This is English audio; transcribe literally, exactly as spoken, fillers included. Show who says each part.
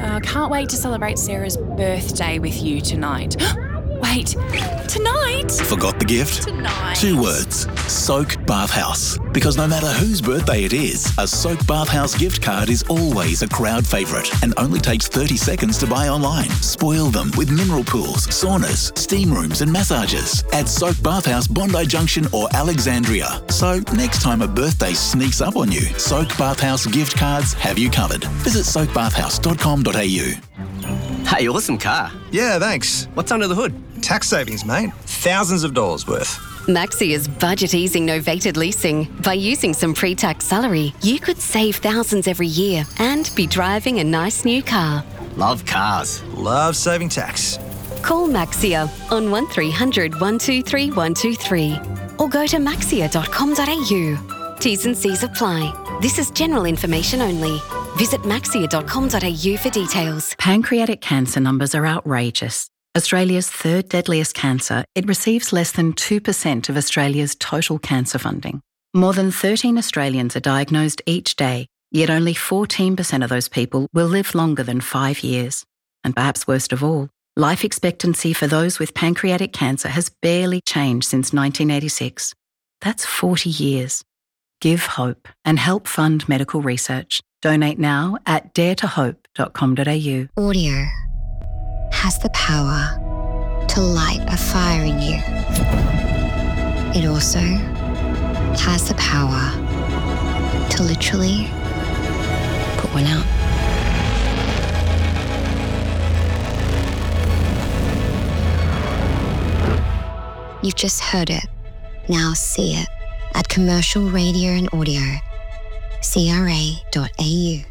Speaker 1: Uh, can't wait to celebrate Sarah's birthday with you tonight. Wait, tonight?
Speaker 2: Forgot the gift?
Speaker 1: Tonight.
Speaker 2: Two words. Soak Bathhouse. Because no matter whose birthday it is, a Soak Bathhouse gift card is always a crowd favourite and only takes thirty seconds to buy online. Spoil them with mineral pools, saunas, steam rooms and massages at Soak Bathhouse, Bondi Junction or Alexandria. So next time a birthday sneaks up on you, Soak Bathhouse gift cards have you covered. Visit soak bathhouse dot com dot a u.
Speaker 3: Hey, awesome car.
Speaker 4: Yeah, thanks.
Speaker 3: What's under the hood?
Speaker 4: Tax savings, mate. Thousands of dollars worth.
Speaker 5: Maxi is budget easing novated leasing. By using some pre-tax salary, you could save thousands every year and be driving a nice new car.
Speaker 3: Love cars.
Speaker 4: Love saving tax.
Speaker 5: Call Maxia on one three hundred, one two three, one two three or go to maxia dot com dot a u. T's and C's apply. This is general information only. Visit maxia dot com dot a u for details.
Speaker 6: Pancreatic cancer numbers are outrageous. Australia's third deadliest cancer, it receives less than two percent of Australia's total cancer funding. More than thirteen Australians are diagnosed each day, yet only fourteen percent of those people will live longer than five years. And perhaps worst of all, life expectancy for those with pancreatic cancer has barely changed since nineteen eighty-six. That's forty years. Give hope and help fund medical research. Donate now at dare to hope dot com dot a u.
Speaker 7: Audio has the power to light a fire in you. It also has the power to literally put one out. You've just heard it. Now see it at Commercial Radio and Audio, C R A dot A U.